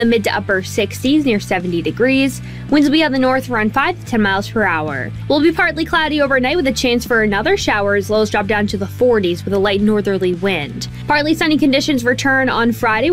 The mid to upper 60s near 70 degrees. Winds will be on the north around 5 to 10 miles per hour. Will be partly cloudy overnight with a chance for another shower as lows drop down to the 40s with a light northerly wind. Partly sunny conditions return on Friday.